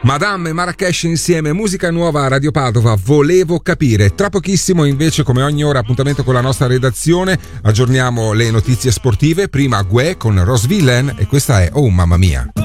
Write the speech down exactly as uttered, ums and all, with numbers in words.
Madame e Marrakesh insieme, musica nuova a Radio Padova, volevo capire. Tra pochissimo invece, come ogni ora, appuntamento con la nostra redazione, aggiorniamo le notizie sportive. Prima Gue con Rose Villain e questa è Oh mamma mia.